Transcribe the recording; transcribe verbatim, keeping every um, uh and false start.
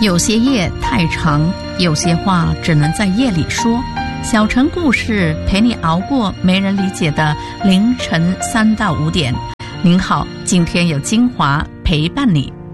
有些夜太长，有些话只能在夜里说。小城故事陪你熬过没人理解的凌晨三到五点。您好，今天有精华陪伴你。